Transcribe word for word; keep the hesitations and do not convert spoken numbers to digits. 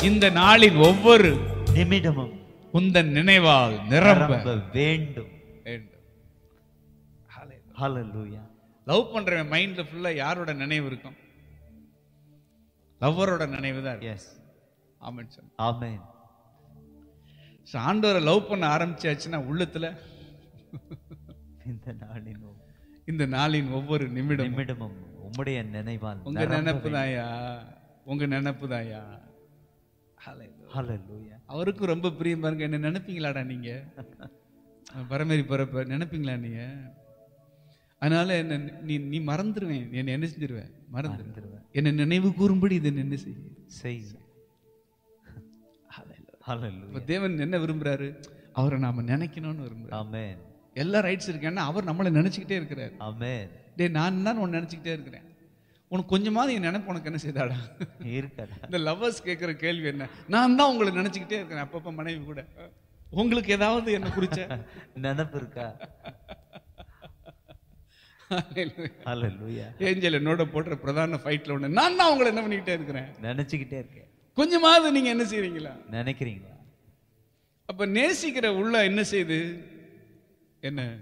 இந்த நாளின் ஒவ்வொரு நிமிடமும் உந்தன் நினைவால் நிரம்ப வேண்டும். வேண்டும். ஹல்லேலூயா. லவ் பண்றவன் மைண்ட்ல ஃபுல்லா யாரோட நினைவு இருக்கும்? லவ்வரோட நினைவு தான். எஸ். ஆமென் சார். ஆமென். ஆண்டவரை லவ் பண்ண ஆரம்பிச்சாச்சுன்னா உள்ளத்துல இந்த நாளின் இந்த நாளின் ஒவ்வொரு நிமிடம் நிமிடமும் உம்முடைய நினைவால் உங்க நினைப்பு தாயா, உங்க நினைப்பு தாயா. ஹல்லேலூயா. அவருக்கும் ரொம்ப பிரியம் பாருங்க. என்ன நினைப்பீங்களாடா நீங்க? பரமேறி பரப்ப நினைப்பீங்களா நீங்க? அதனால என்ன நீ நீ மறந்துடுவேன், என்ன என்ன செஞ்சிருவேன், மறந்துடுவேன். என்ன நினைவு கூறும்படி இதை என்ன செய்ய செய். ஹல்லேலூயா. தேவன் என்ன விரும்புறாரு? அவரை நாம நினைக்கணும்னு விரும்புறாரு. ஆமென். எல்லா ரைட்ஸ் இருக்கேன்னா அவர் நம்மளை நினைச்சுக்கிட்டே இருக்கிறாரு. ஆமென். டே நான் தான் உன்னை நினைச்சுக்கிட்டே இருக்கிறேன். உனக்கு கொஞ்சமாவது என் நினைப்பு உனக்கு என்ன செய்தாடா இருக்கடா. இந்த லவ்வர்ஸ் கேட்கிற கேள்வி என்ன? நான் தான் உங்களை நினைச்சுக்கிட்டே இருக்கிறேன். அப்பப்ப மனைவி கூட உங்களுக்கு ஏதாவது என்ன குறிச்ச நினைப்பு இருக்கா? ஹல்லேலூயா. ஏஞ்சல் என்னோட போடுற பிரதான ஃபைட்ல ஒண்ணு, நான் தான் உங்களை என்ன பண்ணிக்கிட்டே இருக்கிறேன், நினைச்சுக்கிட்டே இருக்கேன். கொஞ்சமாவது நீங்க என்ன செய்றீங்களா, நினைக்கிறீங்களா? அப்ப நேசிக்கிற உள்ள என்ன செய்யுது? என்ன